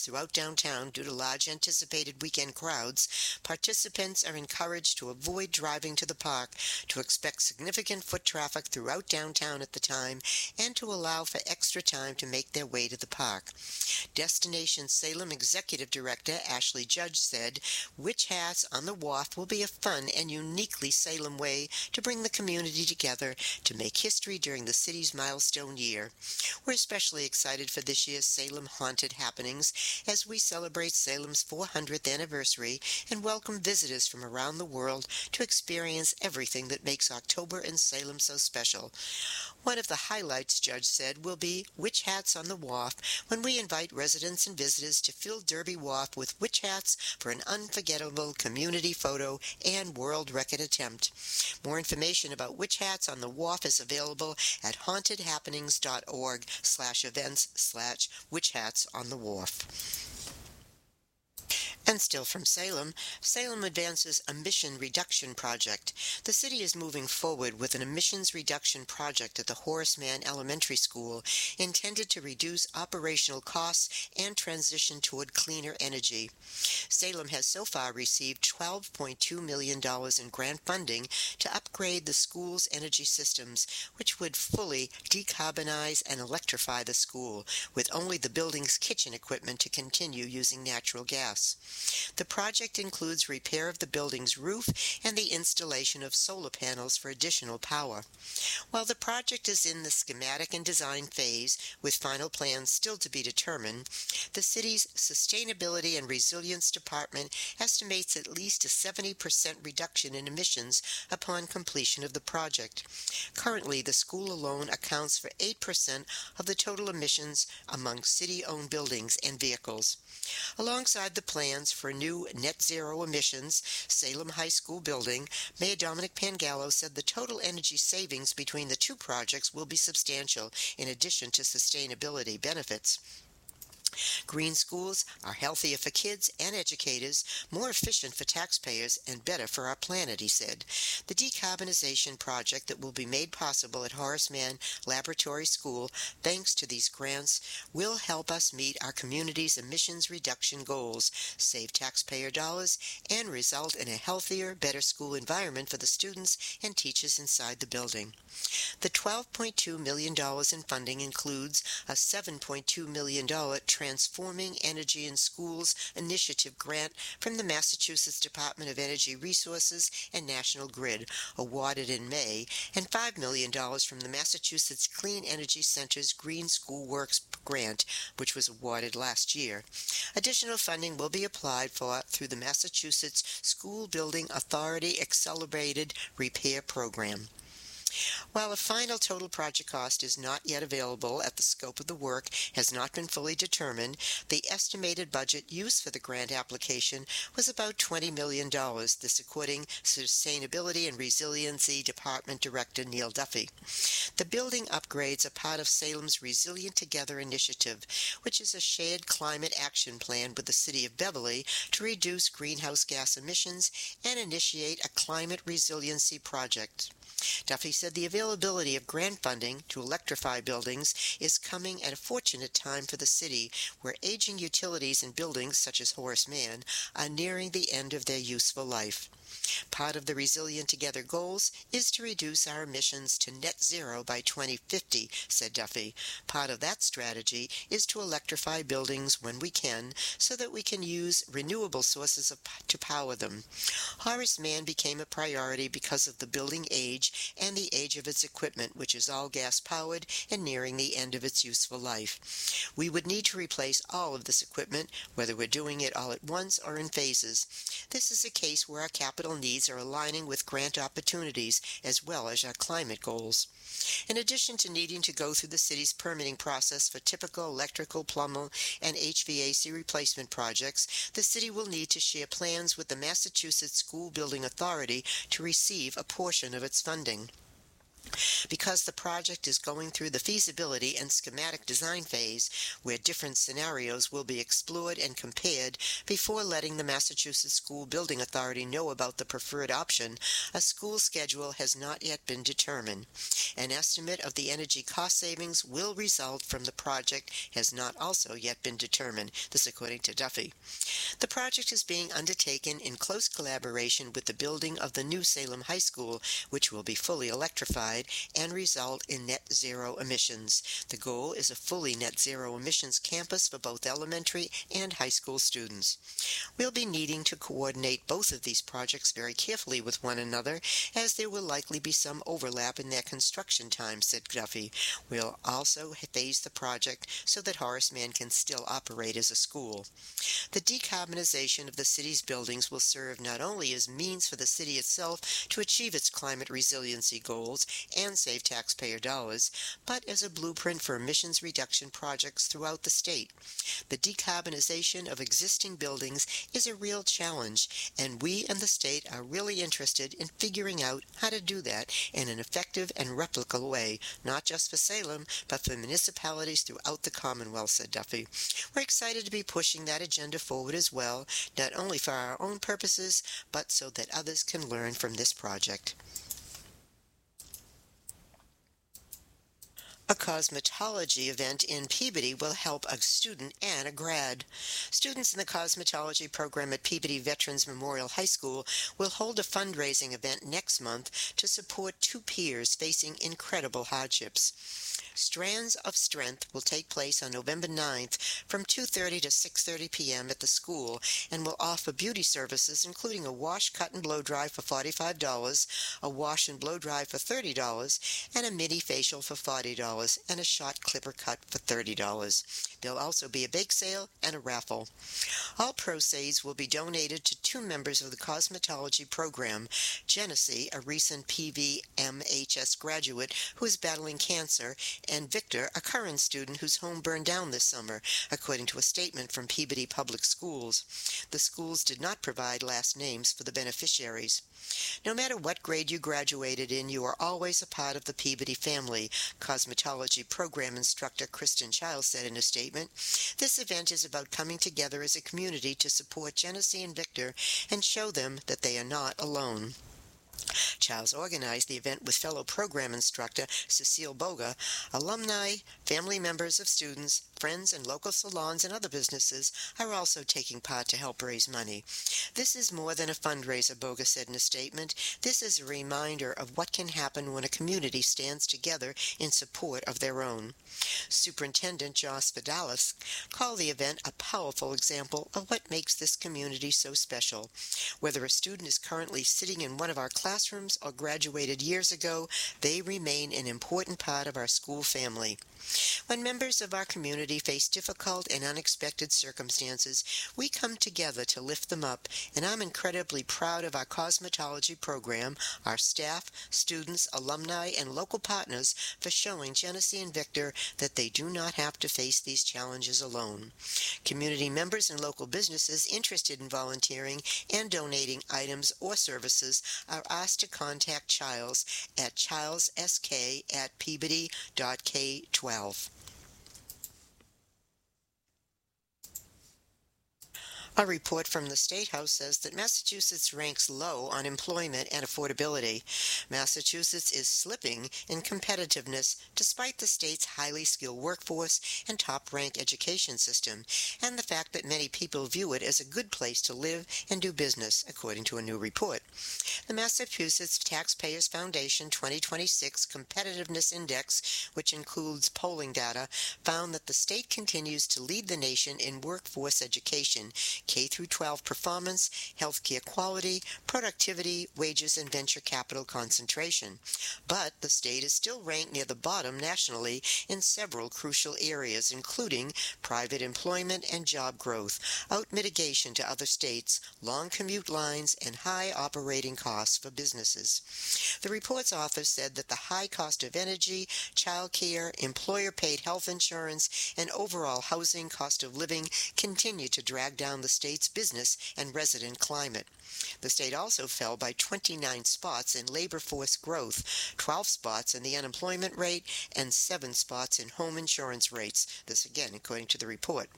throughout downtown due to large anticipated weekend crowds, participants are encouraged to avoid driving to the park, to expect significant foot traffic throughout downtown at the time, and to allow for extra time to make their way to the park. Destination Salem Executive Director Ashley Judge said, "Witch Hats on the Wharf will be a fun and uniquely Salem way to bring the community together to make history during the city's milestone year. We're especially excited for this year's Salem Haunted Happenings as we celebrate Salem's 400th anniversary and welcome visitors from around the world to experience everything that makes October in Salem so special. One of the highlights," Judge said, "will be Witch Hats on the Wharf, when we invite residents and visitors to fill Derby Wharf with witch hats for an unforgettable community photo and world record attempt." More information about Witch Hats on the Wharf is available at hauntedhappenings.org/events/Witch Hats on the Wharf. And still from Salem, Salem advances emission reduction project. The city is moving forward with an emissions reduction project at the Horace Mann Elementary School intended to reduce operational costs and transition toward cleaner energy. Salem has so far received $12.2 million in grant funding to upgrade the school's energy systems, which would fully decarbonize and electrify the school, with only the building's kitchen equipment to continue using natural gas. The project includes repair of the building's roof and the installation of solar panels for additional power. While the project is in the schematic and design phase, with final plans still to be determined, the city's Sustainability and Resilience Department estimates at least a 70% reduction in emissions upon completion of the project. Currently, the school alone accounts for 8% of the total emissions among city-owned buildings and vehicles. Alongside the plans for new net zero emissions Salem High School building, Mayor Dominic Pangallo said the total energy savings between the two projects will be substantial, in addition to sustainability benefits. Green schools are healthier for kids and educators, more efficient for taxpayers, and better for our planet, he said. The decarbonization project that will be made possible at Horace Mann Laboratory School, thanks to these grants, will help us meet our community's emissions reduction goals, save taxpayer dollars, and result in a healthier, better school environment for the students and teachers inside the building. The $12.2 million in funding includes a $7.2 million Transforming Energy in Schools Initiative grant from the Massachusetts Department of Energy Resources and National Grid, awarded in May, and $5 million from the Massachusetts Clean Energy Center's Green School Works grant, which was awarded last year. Additional funding will be applied for through the Massachusetts School Building Authority Accelerated Repair Program. While a final total project cost is not yet available as the scope of the work has not been fully determined, the estimated budget used for the grant application was about $20 million, this according to Sustainability and Resiliency Department Director Neil Duffy. The building upgrades are part of Salem's Resilient Together initiative, which is a shared climate action plan with the City of Beverly to reduce greenhouse gas emissions and initiate a climate resiliency project. Duffy said the availability of grant funding to electrify buildings is coming at a fortunate time for the city, where aging utilities and buildings such as Horace Mann are nearing the end of their useful life. Part of the Resilient Together goals is to reduce our emissions to net zero by 2050, said Duffy. Part of that strategy is to electrify buildings when we can, so that we can use renewable sources to power them. Horace Mann became a priority because of the building age and the age of its equipment, which is all gas-powered and nearing the end of its useful life. We would need to replace all of this equipment, whether we're doing it all at once or in phases. This is a case where our capital needs are aligning with grant opportunities as well as our climate goals. In addition to needing to go through the city's permitting process for typical electrical, plumbing, and HVAC replacement projects, the city will need to share plans with the Massachusetts School Building Authority to receive a portion of its funding. Because the project is going through the feasibility and schematic design phase, where different scenarios will be explored and compared before letting the Massachusetts School Building Authority know about the preferred option, a school schedule has not yet been determined. An estimate of the energy cost savings will result from the project has not also yet been determined, this according to Duffy. The project is being undertaken in close collaboration with the building of the new Salem High School, which will be fully electrified and result in net zero emissions. The goal is a fully net zero emissions campus for both elementary and high school students. We'll be needing to coordinate both of these projects very carefully with one another, as there will likely be some overlap in their construction time, said Duffy. We'll also phase the project so that Horace Mann can still operate as a school. The decarbonization of the city's buildings will serve not only as means for the city itself to achieve its climate resiliency goals and save taxpayer dollars, but as a blueprint for emissions reduction projects throughout the state. The decarbonization of existing buildings is a real challenge, and we and the state are really interested in figuring out how to do that in an effective and replicable way, not just for Salem, but for municipalities throughout the Commonwealth, said Duffy. We're excited to be pushing that agenda forward as well, not only for our own purposes, but so that others can learn from this project. A cosmetology event in Peabody will help a student and a grad. Students in the cosmetology program at Peabody Veterans Memorial High School will hold a fundraising event next month to support two peers facing incredible hardships. Strands of Strength will take place on November 9th from 2:30 to 6:30 p.m. at the school and will offer beauty services including a wash, cut, and blow dry for $45, a wash and blow dry for $30, and a mini facial for $40, and a short clipper cut for $30. There'll also be a bake sale and a raffle. All proceeds will be donated to two members of the cosmetology program, Genesee, a recent PVMHS graduate who is battling cancer, and Victor, a current student whose home burned down this summer, according to a statement from Peabody Public Schools. The schools did not provide last names for the beneficiaries. No matter what grade you graduated in, you are always a part of the Peabody family, cosmetology program instructor Kristen Childs said in a statement. This event is about coming together as a community to support Genesee and Victor and show them that they are not alone. Childs organized the event with fellow program instructor Cecile Boga. Alumni, family members of students, friends, and local salons and other businesses are also taking part to help raise money. This is more than a fundraiser, Boga said in a statement. This is a reminder of what can happen when a community stands together in support of their own. Superintendent Joss Vidalis called the event a powerful example of what makes this community so special. Whether a student is currently sitting in one of our classrooms or graduated years ago, they remain an important part of our school family. When members of our community face difficult and unexpected circumstances, we come together to lift them up, and I'm incredibly proud of our cosmetology program, our staff, students, alumni, and local partners for showing Genesee and Victor that they do not have to face these challenges alone. Community members and local businesses interested in volunteering and donating items or services are asked to contact Childs at childsk@peabody.k12. A report from the State House says that Massachusetts ranks low on employment and affordability. Massachusetts is slipping in competitiveness despite the state's highly skilled workforce and top-ranked education system, and the fact that many people view it as a good place to live and do business, according to a new report. The Massachusetts Taxpayers Foundation 2026 Competitiveness Index, which includes polling data, found that the state continues to lead the nation in workforce education, K-12 performance, healthcare quality, productivity, wages, and venture capital concentration. But the state is still ranked near the bottom nationally in several crucial areas, including private employment and job growth, out-mitigation to other states, long commute lines, and high operating costs for businesses. The report's author said that the high cost of energy, child care, employer-paid health insurance, and overall housing cost of living continue to drag down the state's business and resident climate. The state also fell by 29 spots in labor force growth, 12 spots in the unemployment rate, and 7 spots in home insurance rates. This again, according to the report.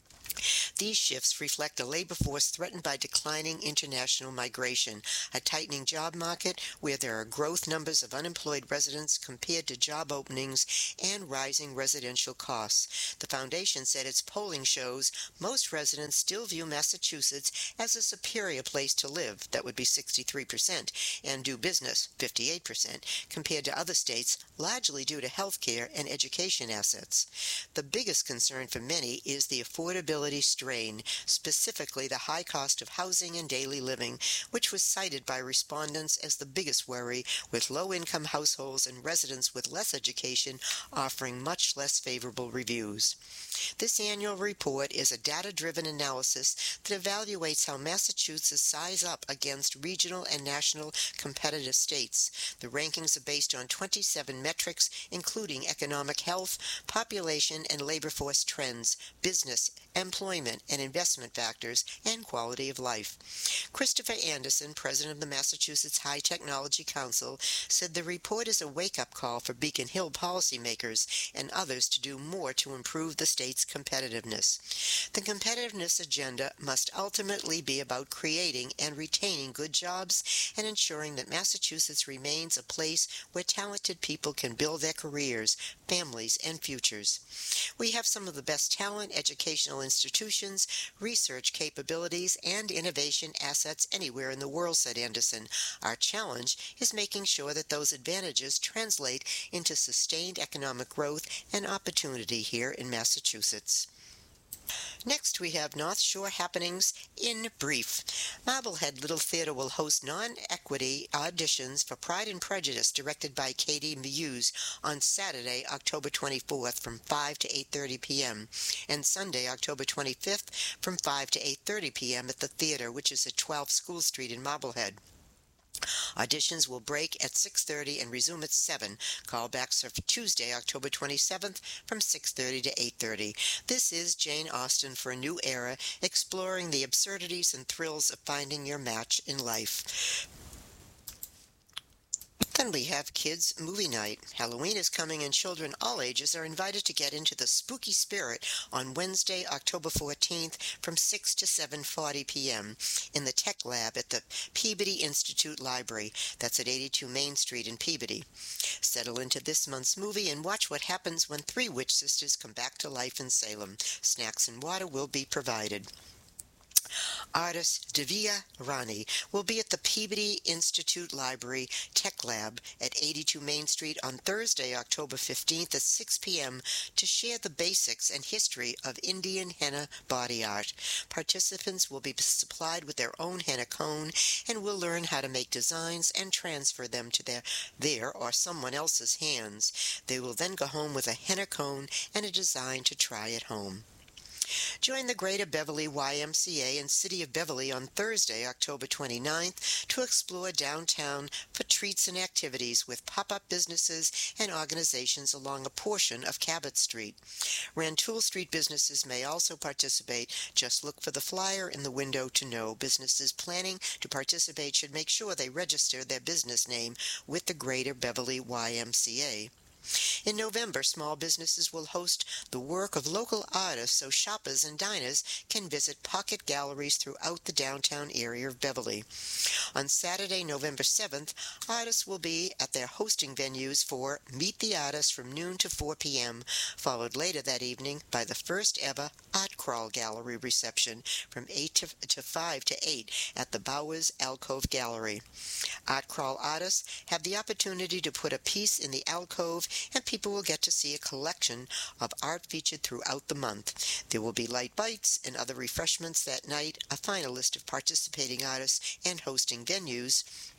These shifts reflect a labor force threatened by declining international migration, a tightening job market where there are growth numbers of unemployed residents compared to job openings, and rising residential costs. The foundation said its polling shows most residents still view Massachusetts as a superior place to live, that would be 63%, and do business, 58%, compared to other states, largely due to health care and education assets. The biggest concern for many is the affordability strain, specifically the high cost of housing and daily living, which was cited by respondents as the biggest worry, with low-income households and residents with less education offering much less favorable reviews. This annual report is a data-driven analysis that evaluates how Massachusetts size up against regional and national competitive states. The rankings are based on 27 metrics, including economic health, population and labor force trends, business, employment and investment factors, and quality of life. Christopher Anderson, president of the Massachusetts High Technology Council, said the report is a wake-up call for Beacon Hill policymakers and others to do more to improve the state's competitiveness. The competitiveness agenda must ultimately be about creating and retaining good jobs and ensuring that Massachusetts remains a place where talented people can build their careers, families, and futures. We have some of the best talent, educational institutions, research capabilities, and innovation assets anywhere in the world, said Anderson. Our challenge is making sure that those advantages translate into sustained economic growth and opportunity here in Massachusetts. Next, we have North Shore happenings in brief. Marblehead Little Theater will host non-equity auditions for Pride and Prejudice, directed by Katie Muse, on Saturday, October 24th from 5 to 8:30 p.m. and Sunday, October 25th from 5 to 8:30 p.m. at the theater, which is at 12 School Street in Marblehead. Auditions will break at 6:30 and resume at 7. Callbacks are for Tuesday, October 27th from 6:30 to 8:30. This is Jane Austen for a New Era, exploring the absurdities and thrills of finding your match in life. Then we have Kids Movie Night. Halloween is coming and children all ages are invited to get into the spooky spirit on Wednesday, October 14th from 6 to 7:40 p.m. in the Tech Lab at the Peabody Institute Library. That's at 82 Main Street in Peabody. Settle into this month's movie and watch what happens when 3 witch sisters come back to life in Salem. Snacks and water will be provided. Artist Divya Rani will be at the Peabody Institute Library Tech Lab at 82 Main Street on Thursday, October 15th at 6 p.m. to share the basics and history of Indian henna body art. Participants will be supplied with their own henna cone and will learn how to make designs and transfer them to their or someone else's hands. They will then go home with a henna cone and a design to try at home. Join the Greater Beverly YMCA and City of Beverly on Thursday, October 29th to explore downtown for treats and activities with pop-up businesses and organizations along a portion of Cabot Street. Rantoul Street businesses may also participate. Just look for the flyer in the window to know. Businesses planning to participate should make sure they register their business name with the Greater Beverly YMCA. In November, small businesses will host the work of local artists so shoppers and diners can visit pocket galleries throughout the downtown area of Beverly. On Saturday, November 7th, artists will be at their hosting venues for Meet the Artist from noon to 4 p.m., followed later that evening by the first ever Art Crawl Gallery reception from 8 to 5 to 8 at the Bowers Alcove Gallery. Art Crawl artists have the opportunity to put a piece in the alcove, and people will get to see a collection of art featured throughout the month. There will be light bites and other refreshments that night. A final list of participating artists and hosting venues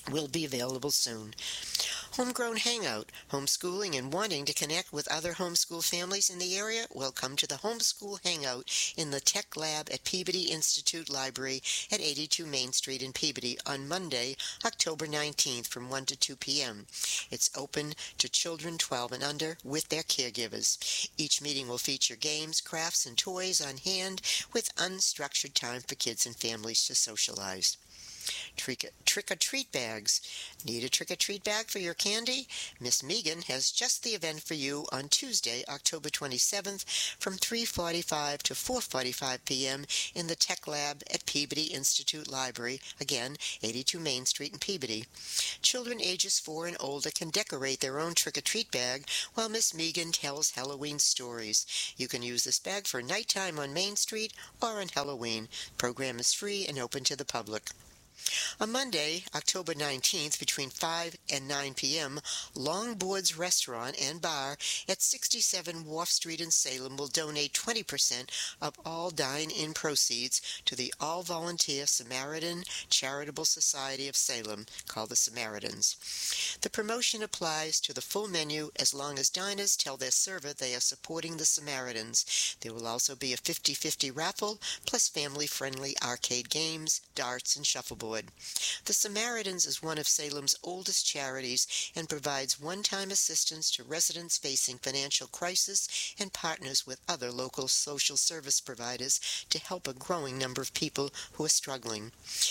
will be available soon. Homegrown Hangout. Homeschooling and wanting to connect with other homeschool families in the area? Well, come to the Homeschool Hangout in the Tech Lab at Peabody Institute Library at 82 Main Street in Peabody on Monday, October 19th from 1 to 2 p.m. It's open to children 12 and under with their caregivers. Each meeting will feature games, crafts, and toys on hand with unstructured time for kids and families to socialize. Trick-or-treat bags. Need a trick-or-treat bag for your candy? Miss Megan has just the event for you on Tuesday, October 27th from 3:45 to 4:45 p.m. in the Tech Lab at Peabody Institute Library, again, 82 Main Street in Peabody. Children ages 4 and older can decorate their own trick-or-treat bag while Miss Megan tells Halloween stories. You can use this bag for nighttime on Main Street or on Halloween. Program is free and open to the public. On Monday, October 19th, between 5 and 9 p.m., Longboards Restaurant and Bar at 67 Wharf Street in Salem will donate 20% of all dine-in proceeds to the all-volunteer Samaritan Charitable Society of Salem, called the Samaritans. The promotion applies to the full menu as long as diners tell their server they are supporting the Samaritans. There will also be a 50-50 raffle, plus family-friendly arcade games, darts, and shuffleboard. The Samaritans is one of Salem's oldest charities and provides one-time assistance to residents facing financial crisis and partners with other local social service providers to help a growing number of people who are struggling.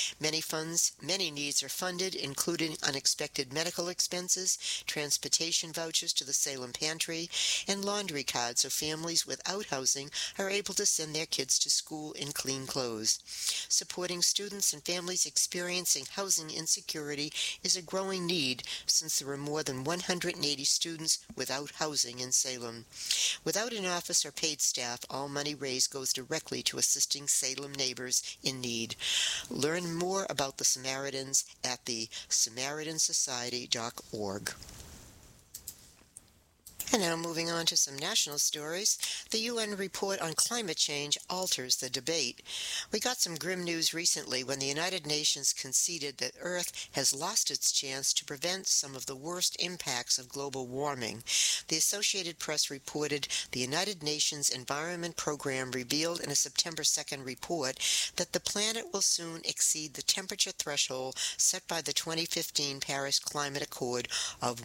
Many needs are funded, including unexpected medical expenses, transportation vouchers to the Salem Pantry, and laundry cards so families without housing are able to send their kids to school in clean clothes. Supporting students and families experiencing housing insecurity is a growing need since there are more than 180 students without housing in Salem. Without an office or paid staff, all money raised goes directly to assisting Salem neighbors in need. Learn more about the Samaritans at the SamaritanSociety.org. And now moving on to some national stories. The UN report on climate change alters the debate. We got some grim news recently when the United Nations conceded that Earth has lost its chance to prevent some of the worst impacts of global warming. The Associated Press reported the United Nations Environment Program revealed in a September 2nd report that the planet will soon exceed the temperature threshold set by the 2015 Paris Climate Accord of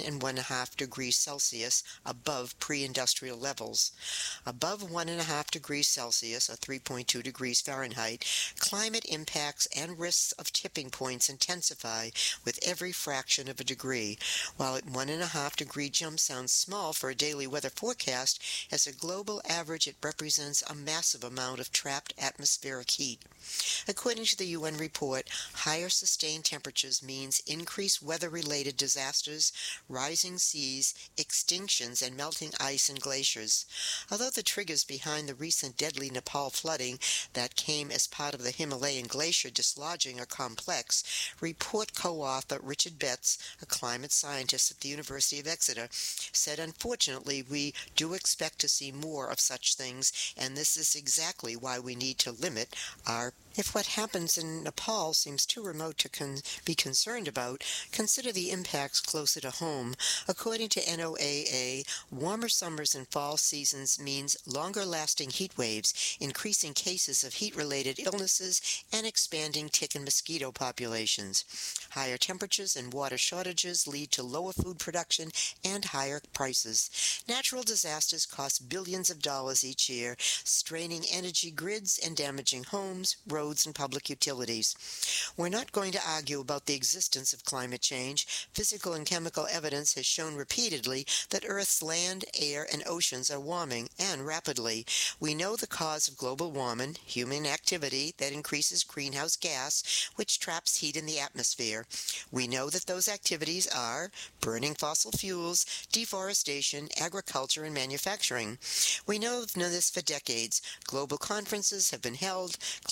1.5 degrees Celsius above pre-industrial levels. Above 1.5 degrees Celsius, or 3.2 degrees Fahrenheit, climate impacts and risks of tipping points intensify with every fraction of a degree. While at 1.5 degree jump sounds small for a daily weather forecast, as a global average it represents a massive amount of trapped atmospheric heat. According to the UN report, higher sustained temperatures means increased weather-related disasters, rising seas, extinctions, and melting ice and glaciers. Although the triggers behind the recent deadly Nepal flooding that came as part of the Himalayan glacier dislodging are complex, report co-author Richard Betts, a climate scientist at the University of Exeter, said, "Unfortunately, we do expect to see more of such things, and this is exactly why we need to limit our..." If what happens in Nepal seems too remote to be concerned about, consider the impacts closer to home. According to NOAA, warmer summers and fall seasons means longer-lasting heat waves, increasing cases of heat-related illnesses, and expanding tick and mosquito populations. Higher temperatures and water shortages lead to lower food production and higher prices. Natural disasters cost billions of dollars each year, straining energy grids and damaging homes, roads, and public utilities. We're not going to argue about the existence of climate change. Physical and chemical evidence has shown repeatedly that Earth's land, air, and oceans are warming, and rapidly. We know the cause of global warming, human activity that increases greenhouse gas, which traps heat in the atmosphere. We know that those activities are burning fossil fuels, deforestation, agriculture, and manufacturing. We know this for decades. Global conferences have been held, climate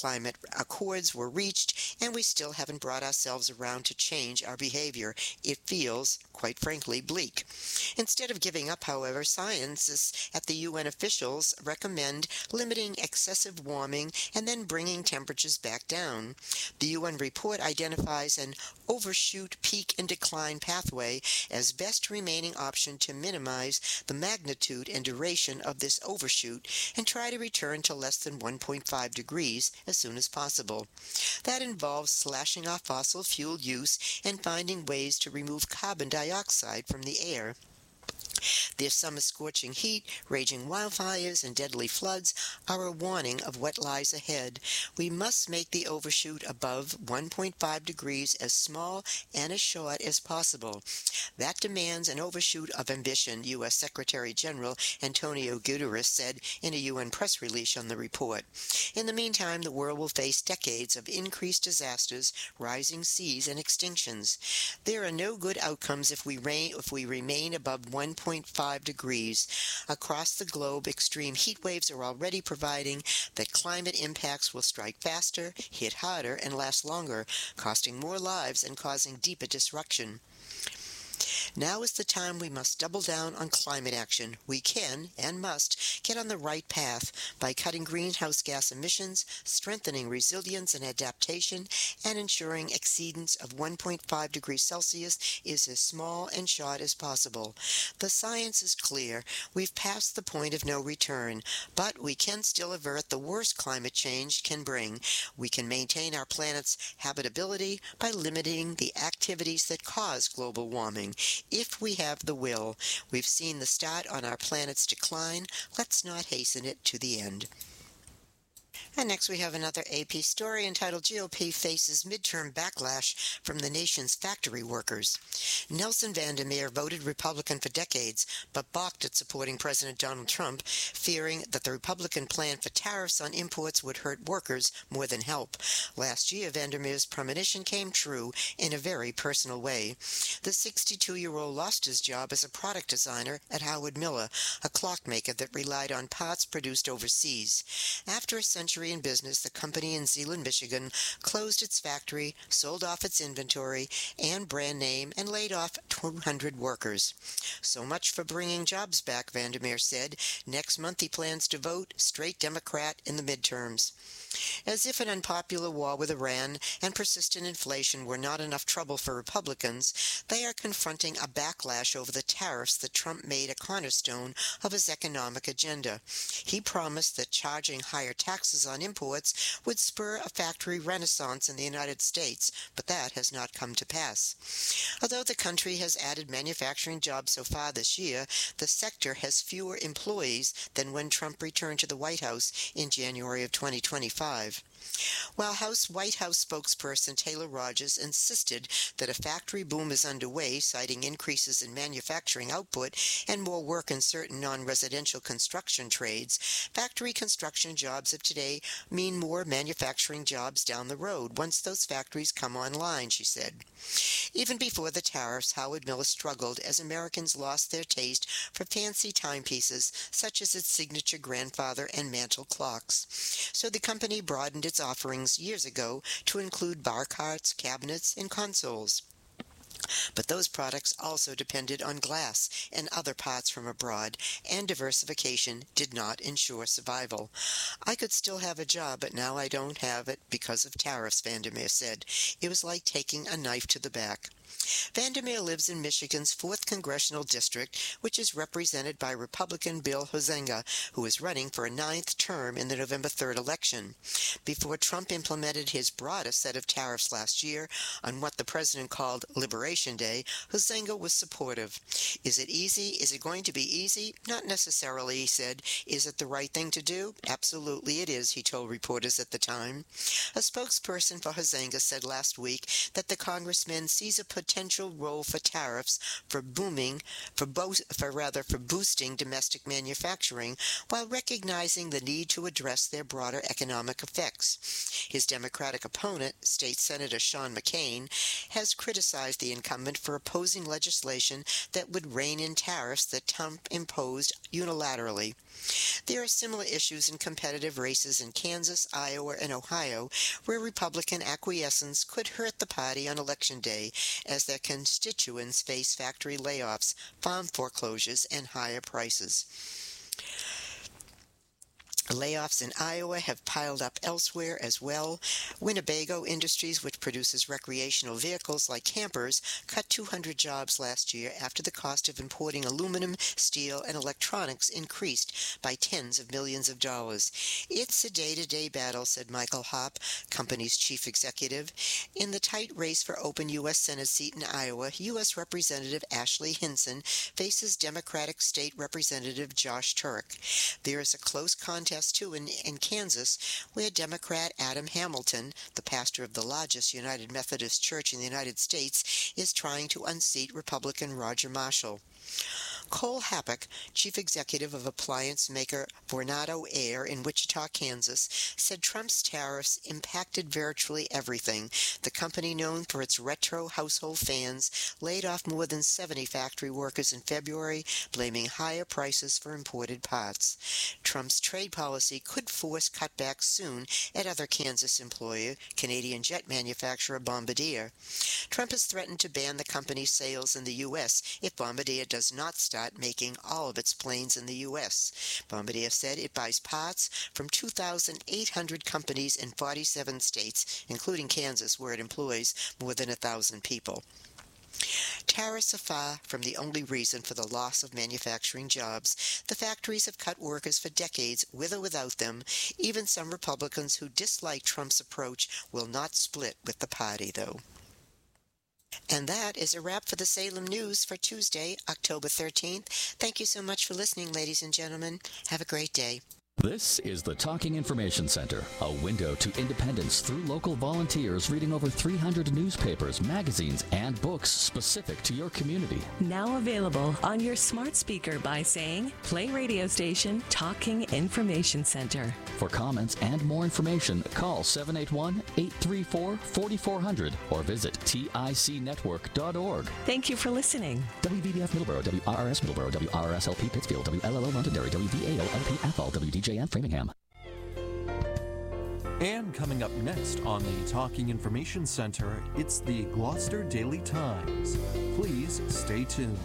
accords were reached, and we still haven't brought ourselves around to change our behavior. It feels, quite frankly, bleak. Instead of giving up, however, scientists at the UN officials recommend limiting excessive warming and then bringing temperatures back down. The UN report identifies an overshoot, peak, and decline pathway as best remaining option to minimize the magnitude and duration of this overshoot and try to return to less than 1.5 degrees as soon as possible. That involves slashing our fossil fuel use and finding ways to remove carbon dioxide from the air. This summer's scorching heat, raging wildfires, and deadly floods are a warning of what lies ahead. We must make the overshoot above 1.5 degrees as small and as short as possible. That demands an overshoot of ambition, U.S. Secretary General Antonio Guterres said in a UN press release on the report. In the meantime, the world will face decades of increased disasters, rising seas, and extinctions. There are no good outcomes if we remain above 1.5 degrees. Across the globe, extreme heat waves are already providing that climate impacts will strike faster, hit harder, and last longer, costing more lives and causing deeper disruption. Now is the time we must double down on climate action. We can and must get on the right path by cutting greenhouse gas emissions, strengthening resilience and adaptation, and ensuring exceedance of 1.5 degrees Celsius is as small and short as possible. The science is clear. We've passed the point of no return, but we can still avert the worst climate change can bring. We can maintain our planet's habitability by limiting the activities that cause global warming. If we have the will, we've seen the start on our planet's decline. Let's not hasten it to the end. And next we have another AP story entitled GOP Faces Midterm Backlash from the Nation's Factory Workers. Nelson Vandermeer voted Republican for decades, but balked at supporting President Donald Trump, fearing that the Republican plan for tariffs on imports would hurt workers more than help. Last year, Vandermeer's premonition came true in a very personal way. The 62-year-old lost his job as a product designer at Howard Miller, a clockmaker that relied on parts produced overseas. After a century in business, the company in Zeeland, Michigan, closed its factory, sold off its inventory and brand name, and laid off 200 workers. So much for bringing jobs back, Vandermeer said. Next month he plans to vote straight Democrat in the midterms. As if an unpopular war with Iran and persistent inflation were not enough trouble for Republicans, they are confronting a backlash over the tariffs that Trump made a cornerstone of his economic agenda. He promised that charging higher taxes on imports would spur a factory renaissance in the United States, but that has not come to pass. Although the country has added manufacturing jobs so far this year, the sector has fewer employees than when Trump returned to the White House in January of 2025. While White House spokesperson Taylor Rogers insisted that a factory boom is underway, citing increases in manufacturing output and more work in certain non-residential construction trades, factory construction jobs of today mean more manufacturing jobs down the road once those factories come online, she said. Even before the tariffs, Howard Miller struggled as Americans lost their taste for fancy timepieces such as its signature grandfather and mantel clocks. So the company broadened its offerings years ago to include bar carts, cabinets, and consoles. But those products also depended on glass and other parts from abroad, and diversification did not ensure survival. I could still have a job, but now I don't have it because of tariffs, Vandermeer said. It was like taking a knife to the back. Vandermeer lives in Michigan's 4th Congressional District, which is represented by Republican Bill Huizenga, who is running for a 9th term in the November 3rd election. Before Trump implemented his broader set of tariffs last year on what the president called Liberation Day, Huizenga was supportive. Is it easy? Is it going to be easy? Not necessarily, he said. Is it the right thing to do? Absolutely it is, he told reporters at the time. A spokesperson for Huizenga said last week that the congressman sees a potential role for tariffs for boosting domestic manufacturing while recognizing the need to address their broader economic effects. His Democratic opponent, State Senator Sean McCain, has criticized the incumbent for opposing legislation that would rein in tariffs that Trump imposed unilaterally. There are similar issues in competitive races in Kansas, Iowa, and Ohio, where Republican acquiescence could hurt the party on Election Day as their constituents face factory layoffs, farm foreclosures, and higher prices. Layoffs in Iowa have piled up elsewhere as well. Winnebago Industries, which produces recreational vehicles like campers, cut 200 jobs last year after the cost of importing aluminum, steel, and electronics increased by tens of millions of dollars. It's a day-to-day battle, said Michael Hopp, company's chief executive. In the tight race for open U.S. Senate seat in Iowa, U.S. Representative Ashley Hinson faces Democratic State Representative Josh Turek. There is a close contest too in Kansas, where Democrat Adam Hamilton, the pastor of the largest United Methodist Church in the United States, is trying to unseat Republican Roger Marshall. Cole Happock, chief executive of appliance maker Vornado Air in Wichita, Kansas, said Trump's tariffs impacted virtually everything. The company, known for its retro household fans, laid off more than 70 factory workers in February, blaming higher prices for imported parts. Trump's trade policy could force cutbacks soon at other Kansas employer, Canadian jet manufacturer Bombardier. Trump has threatened to ban the company's sales in the U.S. if Bombardier does not start making all of its planes in the U.S. Bombardier said it buys parts from 2,800 companies in 47 states, including Kansas, where it employs more than 1,000 people. Tariffs are far from the only reason for the loss of manufacturing jobs. The factories have cut workers for decades, with or without them. Even some Republicans who dislike Trump's approach will not split with the party, though. And that is a wrap for the Salem News for Tuesday, October 13th. Thank you so much for listening, ladies and gentlemen. Have a great day. This is the Talking Information Center, a window to independence through local volunteers reading over 300 newspapers, magazines, and books specific to your community. Now available on your smart speaker by saying, play radio station Talking Information Center. For comments and more information, call 781-834-4400 or visit ticnetwork.org. Thank you for listening. WVBF Middleborough, WRRS Middleborough, WRSLP Pittsfield, WLLO Londonderry, WVAO-LP Athol, WDJM Framingham. And coming up next on the Talking Information Center, it's the Gloucester Daily Times. Please stay tuned.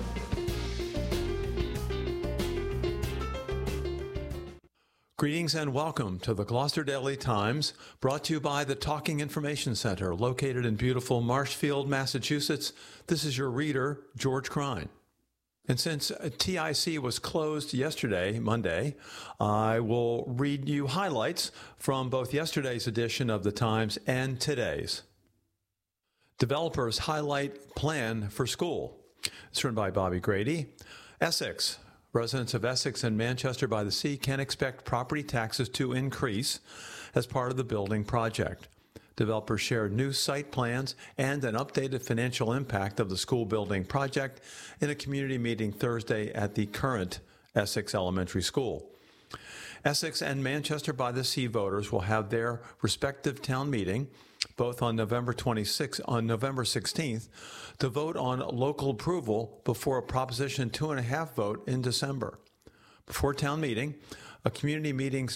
Greetings and welcome to the Gloucester Daily Times, brought to you by the Talking Information Center, located in beautiful Marshfield, Massachusetts. This is your reader, George Crine. And since TIC was closed yesterday, Monday, I will read you highlights from both yesterday's edition of the Times and today's. Developers highlight plan for school. It's written by Bobby Grady. Essex. Residents of Essex and Manchester by the Sea can expect property taxes to increase as part of the building project. Developers shared new site plans and an updated financial impact of the school building project in a community meeting Thursday at the current Essex Elementary School. Essex and Manchester by the Sea voters will have their respective town meeting, both on November 16th, to vote on local approval before a Proposition 2.5 vote in December. Before town meeting, community meetings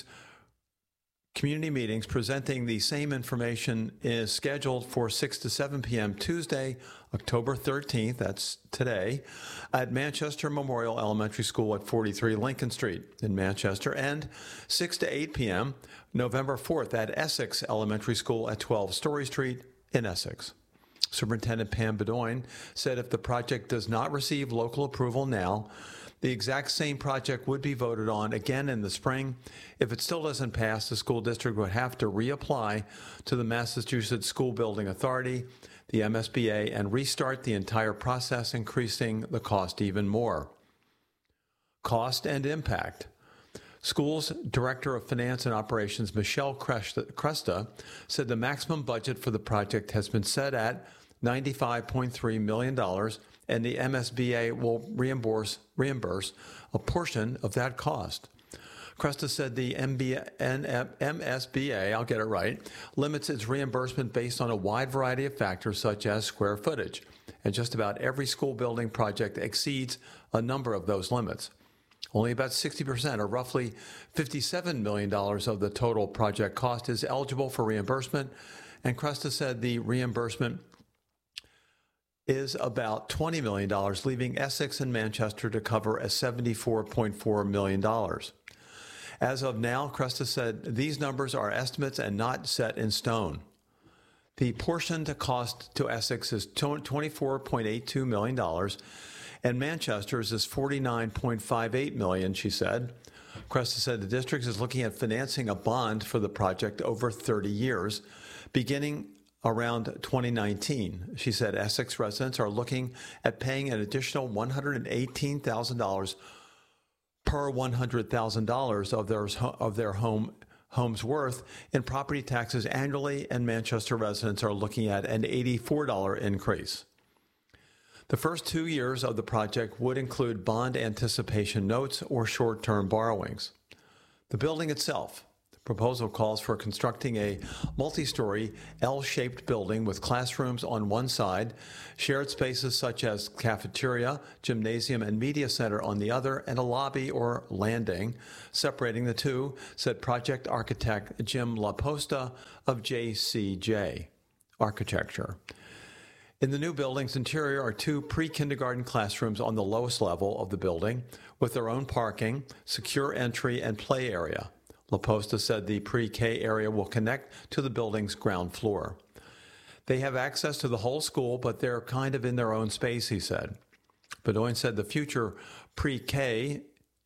presenting the same information is scheduled for 6 to 7 p.m. Tuesday, October 13th, that's today, at Manchester Memorial Elementary School at 43 Lincoln Street in Manchester, and 6 to 8 p.m. November 4th at Essex Elementary School at 12 Story Street in Essex. Superintendent Pam Bedoin said if the project does not receive local approval now, the exact same project would be voted on again in the spring. If it still doesn't pass, the school district would have to reapply to the Massachusetts School Building Authority, the MSBA, and restart the entire process, increasing the cost even more. Cost and impact. Schools Director of Finance and Operations Michelle Cresta said the maximum budget for the project has been set at $95.3 million, and the MSBA will reimburse a portion of that cost. Cresta said the MSBA, I'll get it right, limits its reimbursement based on a wide variety of factors such as square footage, and just about every school building project exceeds a number of those limits. Only about 60%, or roughly $57 million of the total project cost, is eligible for reimbursement, and Cresta said the reimbursement is about $20 million, leaving Essex and Manchester to cover a $74.4 million. As of now, Cresta said these numbers are estimates and not set in stone. The portion to cost to Essex is $24.82 million, and Manchester's is $49.58 million, she said. Cresta said the district is looking at financing a bond for the project over 30 years, beginning around 2019. She said Essex residents are looking at paying an additional $118,000 per $100,000 of their home's worth in property taxes annually, and Manchester residents are looking at an $84 increase. The first 2 years of the project would include bond anticipation notes or short-term borrowings. The building itself. The proposal calls for constructing a multi-story L-shaped building with classrooms on one side, shared spaces such as cafeteria, gymnasium, and media center on the other, and a lobby or landing separating the two, said project architect Jim LaPosta of JCJ Architecture. In the new building's interior are 2 pre-kindergarten classrooms on the lowest level of the building with their own parking, secure entry, and play area. LaPosta said the pre-K area will connect to the building's ground floor. They have access to the whole school, but they're kind of in their own space, he said. Bedoin said in the future, pre-K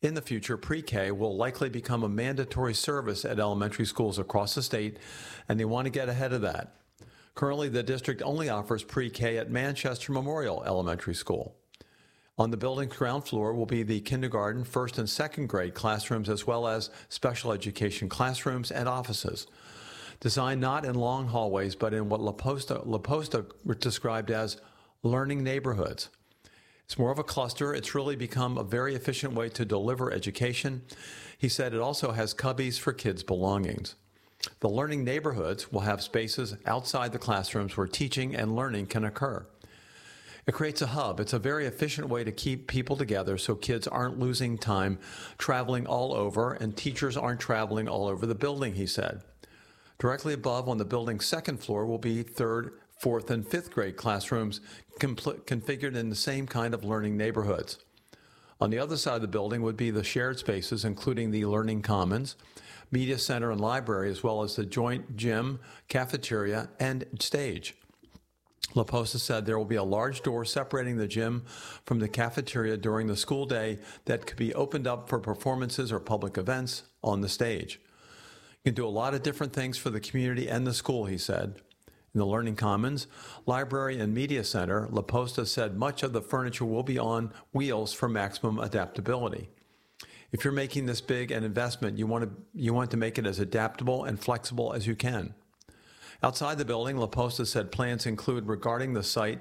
will likely become a mandatory service at elementary schools across the state, and they want to get ahead of that. Currently, the district only offers pre-K at Manchester Memorial Elementary School. On the building's ground floor will be the kindergarten, first and second grade classrooms, as well as special education classrooms and offices, designed not in long hallways, but in what LaPosta described as learning neighborhoods. It's more of a cluster. It's really become a very efficient way to deliver education. He said it also has cubbies for kids' belongings. The learning neighborhoods will have spaces outside the classrooms where teaching and learning can occur. It creates a hub. It's a very efficient way to keep people together so kids aren't losing time traveling all over and teachers aren't traveling all over the building, he said. Directly above on the building's second floor will be 3rd, 4th, and 5th grade classrooms configured in the same kind of learning neighborhoods. On the other side of the building would be the shared spaces, including the learning commons, media center, and library, as well as the joint gym, cafeteria, and stage. LaPosta said there will be a large door separating the gym from the cafeteria during the school day that could be opened up for performances or public events on the stage. You can do a lot of different things for the community and the school, he said. In the Learning Commons, Library, and Media Center, LaPosta said much of the furniture will be on wheels for maximum adaptability. If you're making this big an investment, you want to make it as adaptable and flexible as you can. Outside the building, LaPosta said plans include regarding the site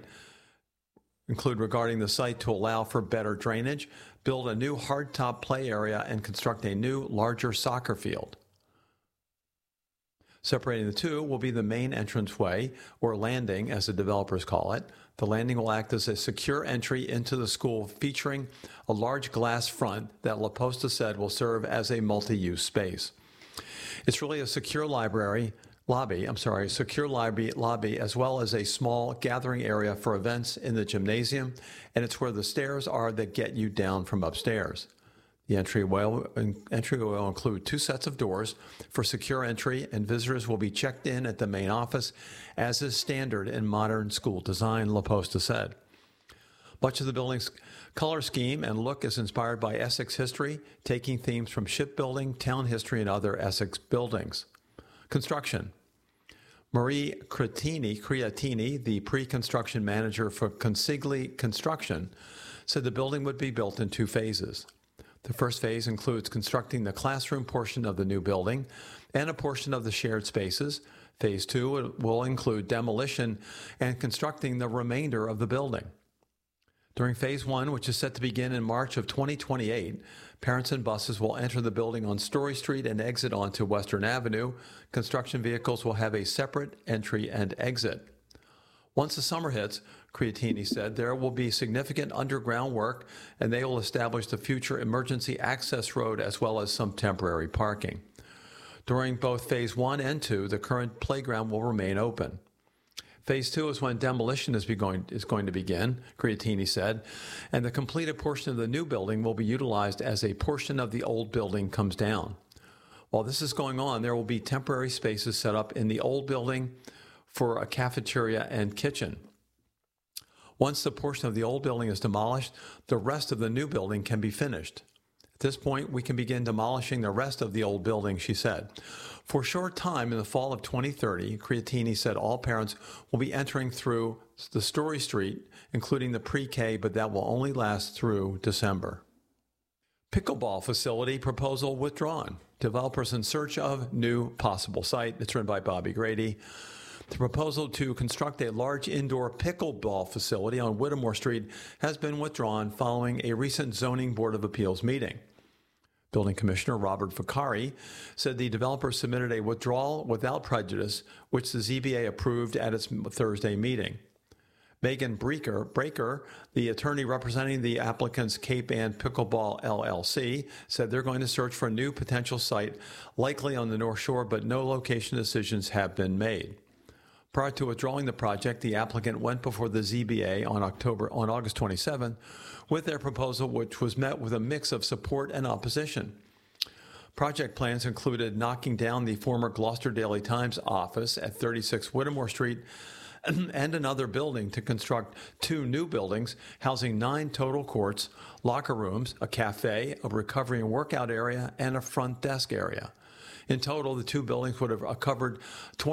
to allow for better drainage, build a new hardtop play area, and construct a new, larger soccer field. Separating the two will be the main entranceway, or landing, as the developers call it. The landing will act as a secure entry into the school, featuring a large glass front that LaPosta said will serve as a multi-use space. It's really a secure lobby, as well as a small gathering area for events in the gymnasium, and it's where the stairs are that get you down from upstairs. The entry will include 2 sets of doors for secure entry, and visitors will be checked in at the main office, as is standard in modern school design, LaPosta said. Much of the building's color scheme and look is inspired by Essex history, taking themes from shipbuilding, town history, and other Essex buildings. Construction. Marie Creatini, the pre-construction manager for Consigli Construction, said the building would be built in 2 phases. The first phase includes constructing the classroom portion of the new building and a portion of the shared spaces. Phase 2 will include demolition and constructing the remainder of the building. During Phase 1, which is set to begin in March of 2028, parents and buses will enter the building on Story Street and exit onto Western Avenue. Construction vehicles will have a separate entry and exit. Once the summer hits, Creatini said, there will be significant underground work, and they will establish the future emergency access road as well as some temporary parking. During both Phase 1 and 2, the current playground will remain open. Phase 2 is when demolition is going to begin, Creatini said, and the completed portion of the new building will be utilized as a portion of the old building comes down. While this is going on, there will be temporary spaces set up in the old building for a cafeteria and kitchen. Once the portion of the old building is demolished, the rest of the new building can be finished. At this point, we can begin demolishing the rest of the old building, she said. For a short time in the fall of 2030, Creatini said all parents will be entering through the Story Street, including the pre-K, but that will only last through December. Pickleball facility proposal withdrawn. Developers in search of new possible site. It's written by Bobby Grady. The proposal to construct a large indoor pickleball facility on Whittemore Street has been withdrawn following a recent Zoning Board of Appeals meeting. Building Commissioner Robert Vicari said the developer submitted a withdrawal without prejudice, which the ZBA approved at its Thursday meeting. Megan Breaker, the attorney representing the applicant's Cape Ann Pickleball LLC, said they're going to search for a new potential site, likely on the North Shore, but no location decisions have been made. Prior to withdrawing the project, the applicant went before the ZBA on August 27 with their proposal, which was met with a mix of support and opposition. Project plans included knocking down the former Gloucester Daily Times office at 36 Whittemore Street and another building to construct 2 new buildings housing 9 total courts, locker rooms, a cafe, a recovery and workout area, and a front desk area. In total, the 2 buildings would have covered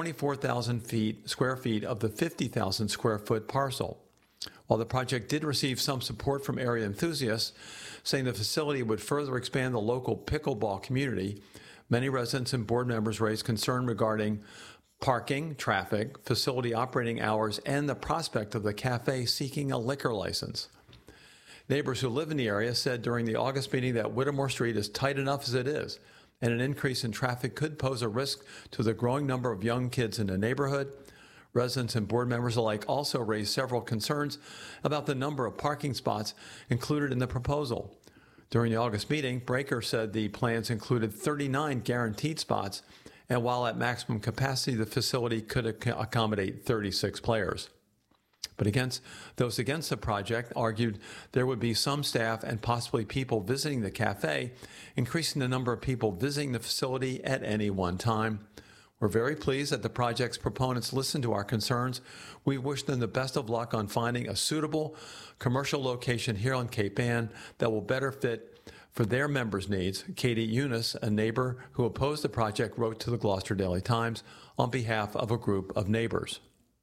24,000 square feet of the 50,000 square foot parcel. While the project did receive some support from area enthusiasts, saying the facility would further expand the local pickleball community, many residents and board members raised concern regarding parking, traffic, facility operating hours, and the prospect of the cafe seeking a liquor license. Neighbors who live in the area said during the August meeting that Whittemore Street is tight enough as it is, and an increase in traffic could pose a risk to the growing number of young kids in the neighborhood. Residents and board members alike also raised several concerns about the number of parking spots included in the proposal. During the August meeting, Breaker said the plans included 39 guaranteed spots, and while at maximum capacity, the facility could accommodate 36 players. But those against the project argued there would be some staff and possibly people visiting the cafe, increasing the number of people visiting the facility at any one time. We're very pleased that the project's proponents listened to our concerns. We wish them the best of luck on finding a suitable commercial location here on Cape Ann that will better fit for their members' needs. Katie Eunice, a neighbor who opposed the project, wrote to the Gloucester Daily Times on behalf of a group of neighbors.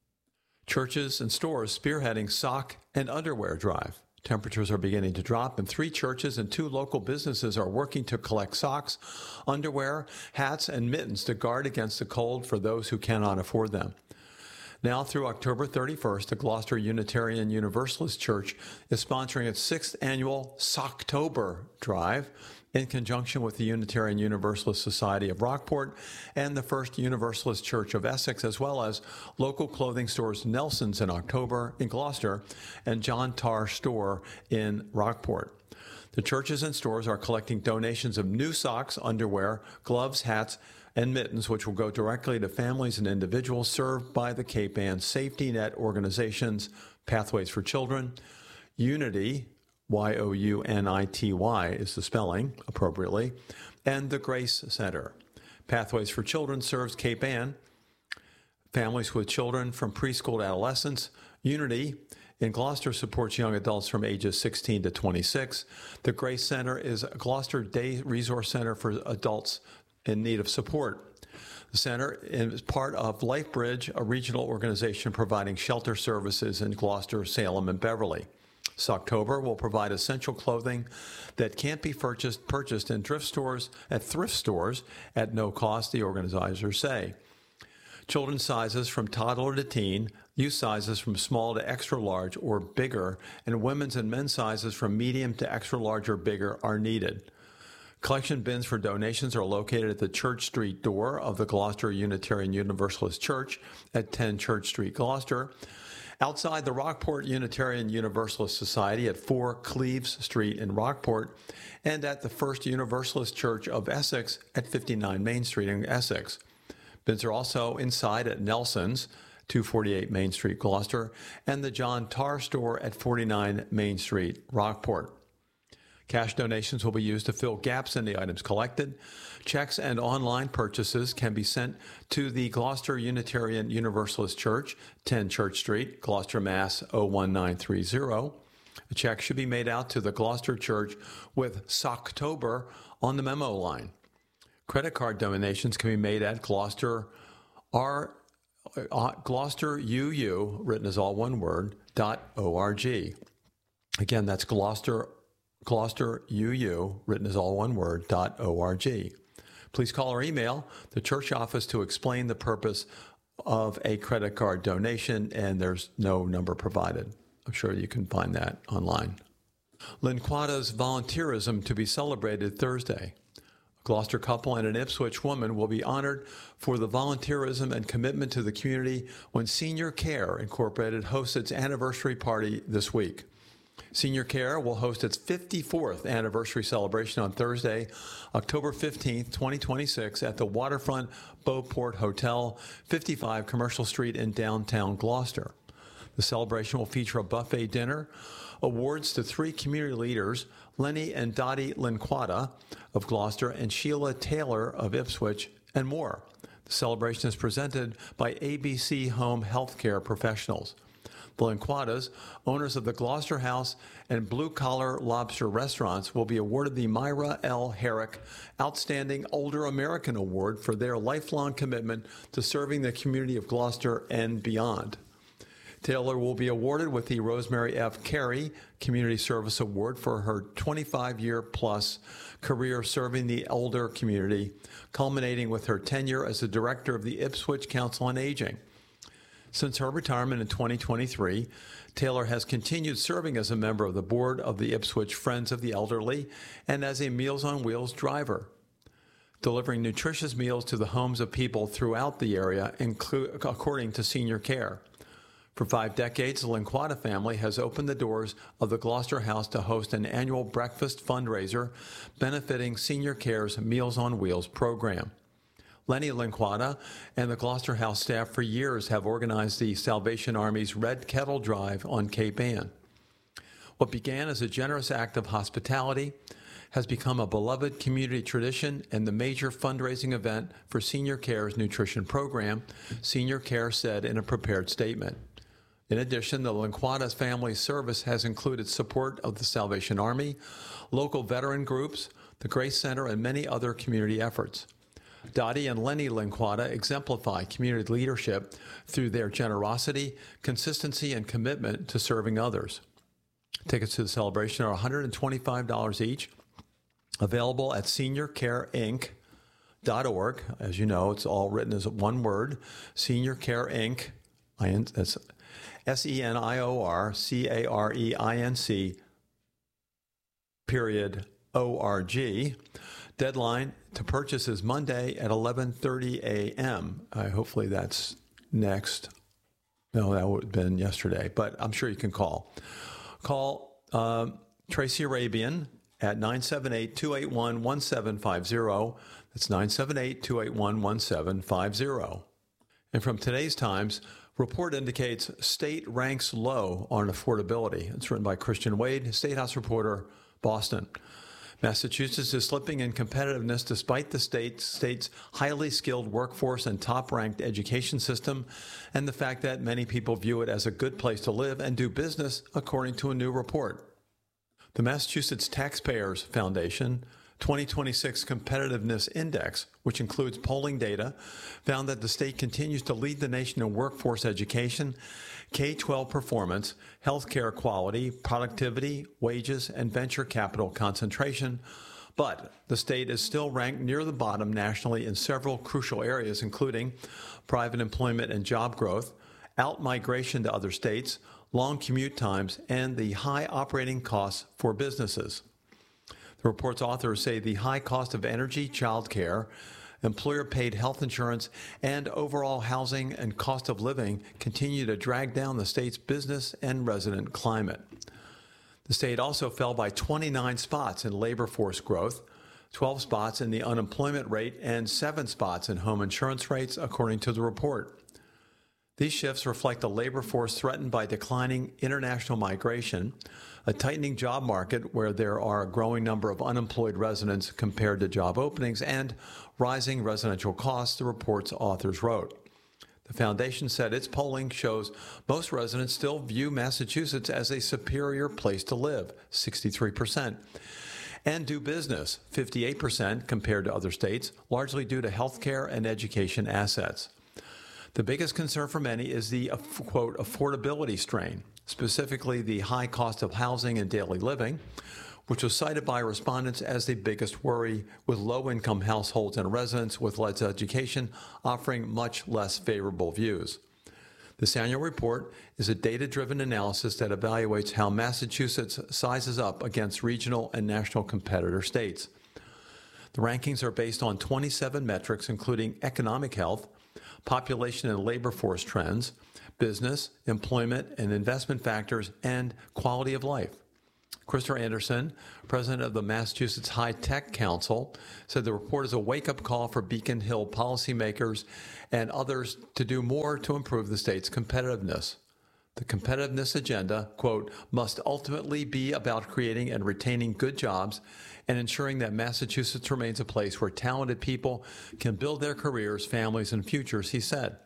Churches and stores spearheading sock and underwear drive. Temperatures are beginning to drop, and 3 churches and 2 local businesses are working to collect socks, underwear, hats, and mittens to guard against the cold for those who cannot afford them. Now through October 31st, the Gloucester Unitarian Universalist Church is sponsoring its 6th annual Socktober drive in conjunction with the Unitarian Universalist Society of Rockport and the First Universalist Church of Essex, as well as local clothing stores Nelson's in Gloucester and John Tarr Store in Rockport. The churches and stores are collecting donations of new socks, underwear, gloves, hats, and mittens, which will go directly to families and individuals served by the Cape Ann Safety Net organizations, Pathways for Children, Unity, Y-O-U-N-I-T-Y is the spelling, appropriately, and the Grace Center. Pathways for Children serves Cape Ann, families with children from preschool to adolescence. Unity in Gloucester supports young adults from ages 16 to 26. The Grace Center is a Gloucester Day Resource Center for adults in need of support. The center is part of LifeBridge, a regional organization providing shelter services in Gloucester, Salem, and Beverly. Socktober will provide essential clothing that can't be purchased in thrift stores at no cost, the organizers say. Children's sizes from toddler to teen, youth sizes from small to extra large or bigger, and women's and men's sizes from medium to extra large or bigger are needed. Collection bins for donations are located at the Church Street door of the Gloucester Unitarian Universalist Church at 10 Church Street, Gloucester, Outside the Rockport Unitarian Universalist Society at 4 Cleves Street in Rockport, and at the First Universalist Church of Essex at 59 Main Street in Essex. Bins are also inside at Nelson's, 248 Main Street, Gloucester, and the John Tarr Store at 49 Main Street, Rockport. Cash donations will be used to fill gaps in the items collected. Checks and online purchases can be sent to the Gloucester Unitarian Universalist Church, 10 Church Street, Gloucester, Mass. 01930. A check should be made out to the Gloucester Church with Socktober on the memo line. Credit card donations can be made at Gloucester UU, written as all one word, .org. Again, that's Gloucester UU, written as all one word, .org. Please call or email the church office to explain the purpose of a credit card donation, and there's no number provided. I'm sure you can find that online. Linquada's volunteerism to be celebrated Thursday. A Gloucester couple and an Ipswich woman will be honored for the volunteerism and commitment to the community when Senior Care Incorporated hosts its anniversary party this week. Senior Care will host its 54th anniversary celebration on Thursday, October 15th, 2026 at the Waterfront Beauport Hotel, 55 Commercial Street in downtown Gloucester. The celebration will feature a buffet dinner, awards to 3 community leaders, Lenny and Dottie Linquada of Gloucester and Sheila Taylor of Ipswich, and more. The celebration is presented by ABC Home Healthcare Professionals. The Linquadas, owners of the Gloucester House and Blue Collar Lobster restaurants, will be awarded the Myra L. Herrick Outstanding Older American Award for their lifelong commitment to serving the community of Gloucester and beyond. Taylor will be awarded with the Rosemary F. Carey Community Service Award for her 25-year-plus career serving the older community, culminating with her tenure as the director of the Ipswich Council on Aging. Since her retirement in 2023, Taylor has continued serving as a member of the board of the Ipswich Friends of the Elderly and as a Meals on Wheels driver, delivering nutritious meals to the homes of people throughout the area, according to Senior Care. For 5 decades, the Linquada family has opened the doors of the Gloucester House to host an annual breakfast fundraiser benefiting Senior Care's Meals on Wheels program. Lenny Linquada and the Gloucester House staff for years have organized the Salvation Army's Red Kettle Drive on Cape Ann. What began as a generous act of hospitality has become a beloved community tradition and the major fundraising event for Senior Care's nutrition program, Senior Care said in a prepared statement. In addition, the Linquada's family service has included support of the Salvation Army, local veteran groups, the Grace Center, and many other community efforts. Dottie and Lenny Linquada exemplify community leadership through their generosity, consistency, and commitment to serving others. Tickets to the celebration are $125 each, available at seniorcareinc.org. As you know, it's all written as one word, Senior Care Inc. That's SENIORCAREINC.org. Deadline to purchase is Monday at 11:30 a.m. Hopefully that's next. No, that would have been yesterday, but I'm sure you can call. Call Tracy Arabian at 978-281-1750. That's 978-281-1750. And from today's Times, report indicates state ranks low on affordability. It's written by Christian Wade, State House reporter, Boston. Massachusetts is slipping in competitiveness despite the state's highly skilled workforce and top-ranked education system, and the fact that many people view it as a good place to live and do business, according to a new report. The Massachusetts Taxpayers Foundation 2026 Competitiveness Index, which includes polling data, found that the state continues to lead the nation in workforce education, K-12 performance, healthcare quality, productivity, wages, and venture capital concentration, but the state is still ranked near the bottom nationally in several crucial areas, including private employment and job growth, out-migration to other states, long commute times, and the high operating costs for businesses. The report's authors say the high cost of energy, childcare, employer-paid health insurance, and overall housing and cost of living continue to drag down the state's business and resident climate. The state also fell by 29 spots in labor force growth, 12 spots in the unemployment rate, and 7 spots in home insurance rates, according to the report. These shifts reflect a labor force threatened by declining international migration, a tightening job market where there are a growing number of unemployed residents compared to job openings, and rising residential costs, the report's authors wrote. The foundation said its polling shows most residents still view Massachusetts as a superior place to live, 63%, and do business, 58%, compared to other states, largely due to healthcare and education assets. The biggest concern for many is the, quote, affordability strain, specifically the high cost of housing and daily living, which was cited by respondents as the biggest worry, with low-income households and residents with less education offering much less favorable views. This annual report is a data-driven analysis that evaluates how Massachusetts sizes up against regional and national competitor states. The rankings are based on 27 metrics, including economic health, population and labor force trends, business, employment, and investment factors, and quality of life. Christopher Anderson, president of the Massachusetts High Tech Council, said the report is a wake-up call for Beacon Hill policymakers and others to do more to improve the state's competitiveness. The competitiveness agenda, quote, must ultimately be about creating and retaining good jobs and ensuring that Massachusetts remains a place where talented people can build their careers, families, and futures, he said.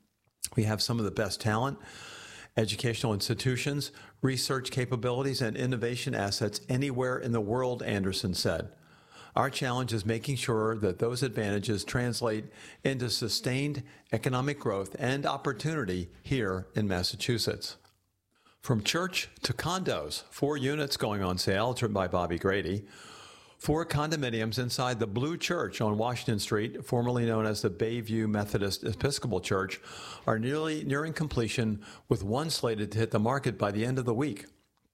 We have some of the best talent, educational institutions, research capabilities, and innovation assets anywhere in the world, Anderson said. Our challenge is making sure that those advantages translate into sustained economic growth and opportunity here in Massachusetts. From church to condos, 4 units going on sale, written by Bobby Grady. 4 condominiums inside the Blue Church on Washington Street, formerly known as the Bayview Methodist Episcopal Church, are nearing completion, with one slated to hit the market by the end of the week.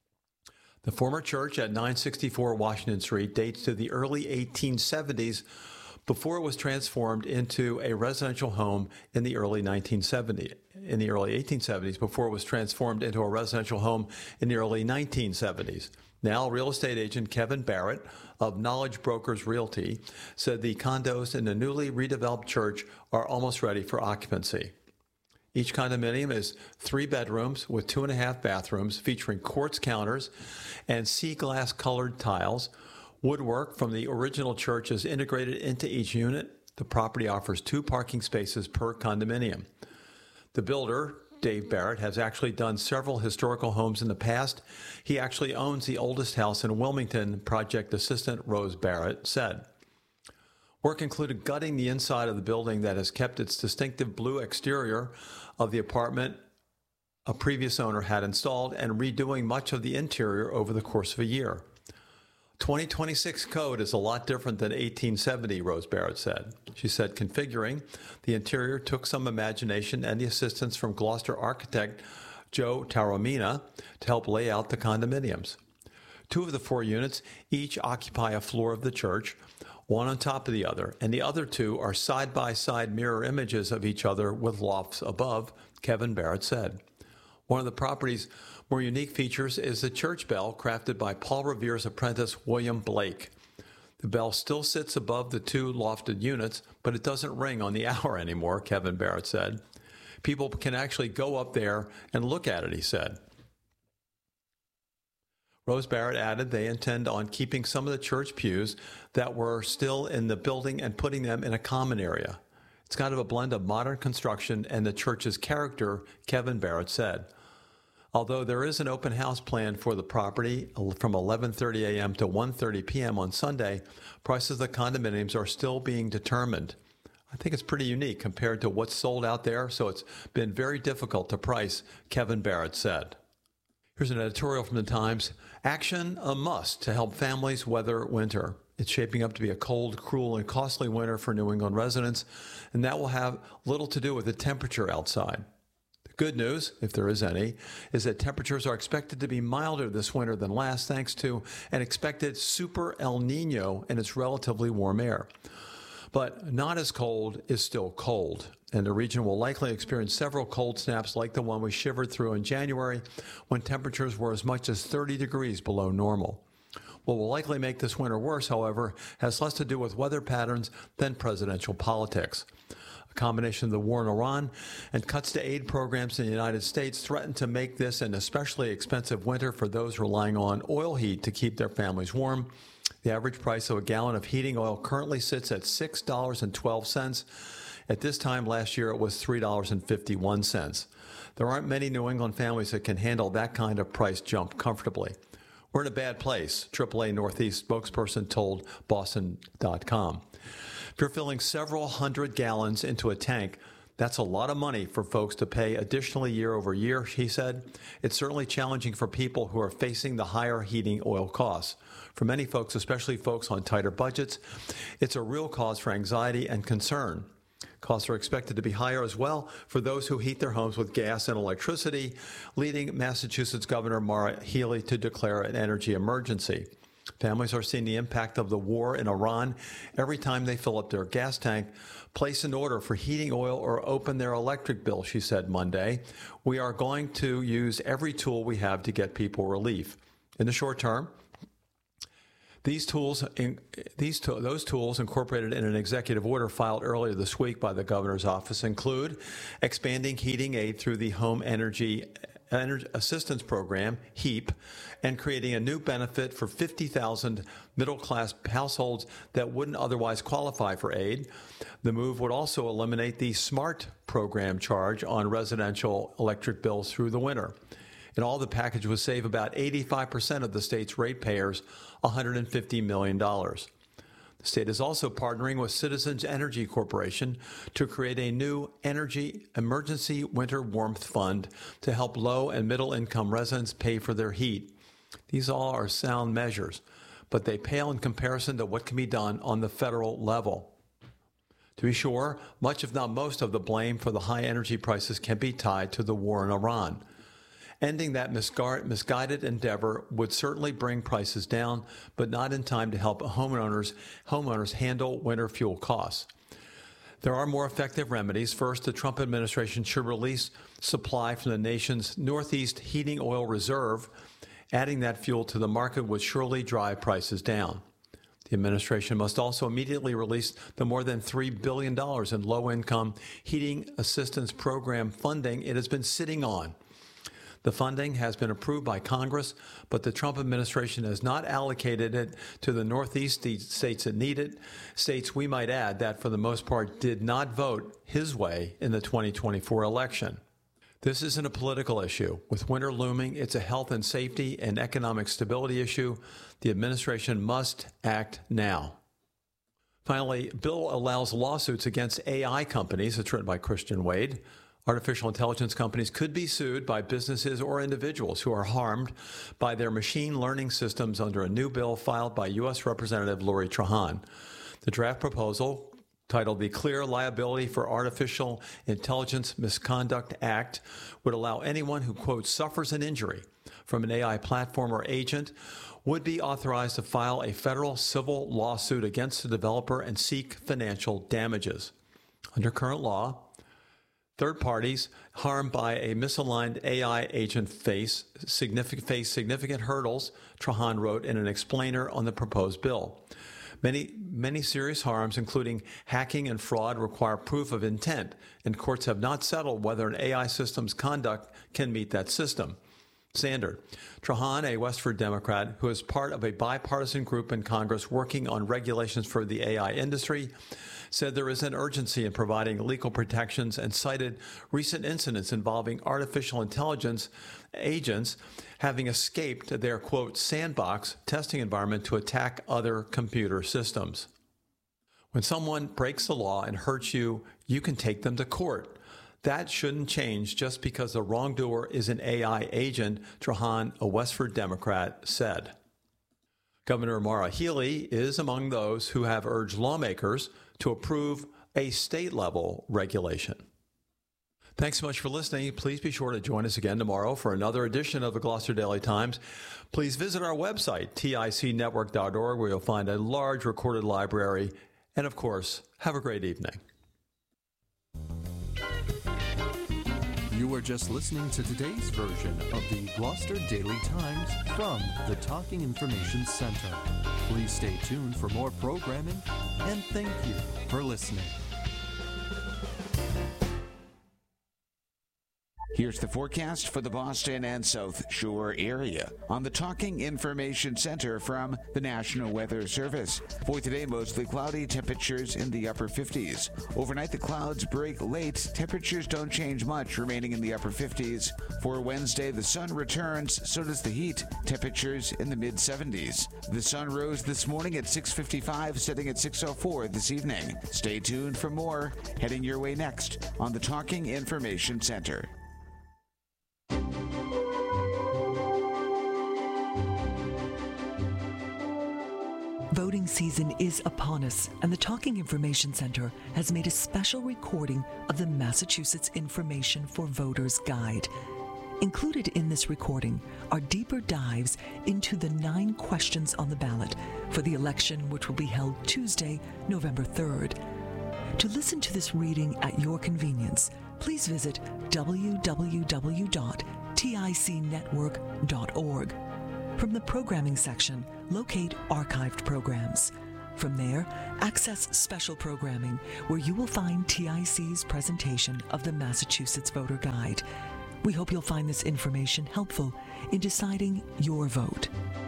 The former church at 964 Washington Street dates to the early 1870s, before it was transformed into a residential home in the early 1870s, before it was transformed into a residential home in the early 1970s. Now, real estate agent Kevin Barrett of Knowledge Brokers Realty said the condos in the newly redeveloped church are almost ready for occupancy. Each condominium is 3 bedrooms with 2.5 bathrooms, featuring quartz counters and sea glass colored tiles. Woodwork from the original church is integrated into each unit. The property offers 2 parking spaces per condominium. The builder, Dave Barrett, has actually done several historical homes in the past. He actually owns the oldest house in Wilmington, project assistant Rose Barrett said. Work included gutting the inside of the building that has kept its distinctive blue exterior of the apartment a previous owner had installed, and redoing much of the interior over the course of a year. 2026 code is a lot different than 1870, Rose Barrett said. She said configuring the interior took some imagination and the assistance from Gloucester architect Joe Taormina to help lay out the condominiums. 2 of the 4 units each occupy a floor of the church, one on top of the other, and the other 2 are side-by-side mirror images of each other with lofts above, Kevin Barrett said. One of the property's more unique features is the church bell, crafted by Paul Revere's apprentice, William Blake. The bell still sits above the 2 lofted units, but it doesn't ring on the hour anymore, Kevin Barrett said. People can actually go up there and look at it, he said. Rose Barrett added they intend on keeping some of the church pews that were still in the building and putting them in a common area. It's kind of a blend of modern construction and the church's character, Kevin Barrett said. Although there is an open house planned for the property from 11:30 a.m. to 1:30 p.m. on Sunday, prices of the condominiums are still being determined. I think it's pretty unique compared to what's sold out there, so it's been very difficult to price, Kevin Barrett said. Here's an editorial from the Times. Action a must to help families weather winter. It's shaping up to be a cold, cruel, and costly winter for New England residents, and that will have little to do with the temperature outside. The good news, if there is any, is that temperatures are expected to be milder this winter than last, thanks to an expected super El Nino and its relatively warm air. But not as cold is still cold, and the region will likely experience several cold snaps like the one we shivered through in January when temperatures were as much as 30 degrees below normal. What will likely make this winter worse, however, has less to do with weather patterns than presidential politics. A combination of the war in Iran and cuts to aid programs in the United States threaten to make this an especially expensive winter for those relying on oil heat to keep their families warm. The average price of a gallon of heating oil currently sits at $6.12. At this time last year, it was $3.51. There aren't many New England families that can handle that kind of price jump comfortably. We're in a bad place, AAA Northeast spokesperson told Boston.com. If you're filling several hundred gallons into a tank, that's a lot of money for folks to pay additionally year over year, he said. It's certainly challenging for people who are facing the higher heating oil costs. For many folks, especially folks on tighter budgets, it's a real cause for anxiety and concern. Costs are expected to be higher as well for those who heat their homes with gas and electricity, leading Massachusetts Governor Maura Healey to declare an energy emergency. Families are seeing the impact of the war in Iran every time they fill up their gas tank, place an order for heating oil, or open their electric bill, she said Monday. We are going to use every tool we have to get people relief. In the short term, those tools incorporated in an executive order filed earlier this week by the governor's office include expanding heating aid through the Home Energy Assistance Program, HEAP, and creating a new benefit for 50,000 middle-class households that wouldn't otherwise qualify for aid. The move would also eliminate the SMART program charge on residential electric bills through the winter. In all, the package would save about 85% of the state's ratepayers $150 million. The state is also partnering with Citizens Energy Corporation to create a new Energy Emergency Winter Warmth Fund to help low and middle-income residents pay for their heat. These all are sound measures, but they pale in comparison to what can be done on the federal level. To be sure, much if not most of the blame for the high energy prices can be tied to the war in Iran. Ending that misguided endeavor would certainly bring prices down, but not in time to help homeowners handle winter fuel costs. There are more effective remedies. First, the Trump administration should release supply from the nation's Northeast heating oil reserve. Adding that fuel to the market would surely drive prices down. The administration must also immediately release the more than $3 billion in low-income heating assistance program funding it has been sitting on. The funding has been approved by Congress, but the Trump administration has not allocated it to the Northeast states that need it, states, we might add, that for the most part did not vote his way in the 2024 election. This isn't a political issue. With winter looming, it's a health and safety and economic stability issue. The administration must act now. Finally, bill allows lawsuits against AI companies. It's written by Christian Wade. Artificial intelligence companies could be sued by businesses or individuals who are harmed by their machine learning systems under a new bill filed by U.S. Representative Lori Trahan. The draft proposal, titled the Clear Liability for Artificial Intelligence Misconduct Act, would allow anyone who, quote, suffers an injury from an AI platform or agent would be authorized to file a federal civil lawsuit against the developer and seek financial damages. Under current law, third parties harmed by a misaligned AI agent face significant hurdles, Trahan wrote in an explainer on the proposed bill. Many serious harms, including hacking and fraud, require proof of intent, and courts have not settled whether an AI system's conduct can meet that standard. Trahan, a Westford Democrat who is part of a bipartisan group in Congress working on regulations for the AI industry, said there is an urgency in providing legal protections and cited recent incidents involving artificial intelligence agents having escaped their, quote, sandbox testing environment to attack other computer systems. When someone breaks the law and hurts you, you can take them to court. That shouldn't change just because the wrongdoer is an AI agent, Trahan, a Westford Democrat, said. Governor Maura Healey is among those who have urged lawmakers to approve a state-level regulation. Thanks so much for listening. Please be sure to join us again tomorrow for another edition of the Gloucester Daily Times. Please visit our website, ticnetwork.org, where you'll find a large recorded library And of course, have a great evening. You are just listening to today's version of the Gloucester Daily Times from the Talking Information Center. Please stay tuned for more programming, and thank you for listening. Here's the forecast for the Boston and South Shore area on the Talking Information Center from the National Weather Service. For today, mostly cloudy, temperatures in the upper 50s. Overnight, the clouds break late. Temperatures don't change much, remaining in the upper 50s. For Wednesday, the sun returns, so does the heat. Temperatures in the mid-70s. The sun rose this morning at 6:55, setting at 6:04 this evening. Stay tuned for more, heading your way next on the Talking Information Center. Voting season is upon us, and the Talking Information Center has made a special recording of the Massachusetts Information for Voters Guide. Included in this recording are deeper dives into the 9 questions on the ballot for the election, which will be held Tuesday, November 3rd. To listen to this reading at your convenience, please visit www.ticnetwork.org. From the programming section, locate archived programs. From there, access special programming, where you will find TIC's presentation of the Massachusetts Voter Guide. We hope you'll find this information helpful in deciding your vote.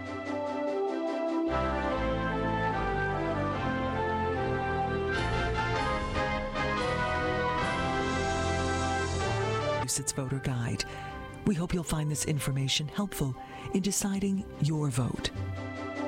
Massachusetts Voter Guide. We hope you'll find this information helpful in deciding your vote.